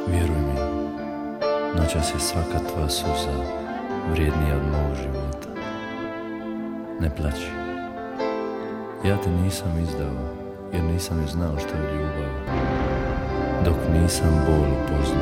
Vjeruj mi, noćas je svaka tvoja suza vrijednija od mog života. Ne plaći. Ja te nisam izdao, jer nisam ni znao što je ljubav, dok nisam bol upoznao.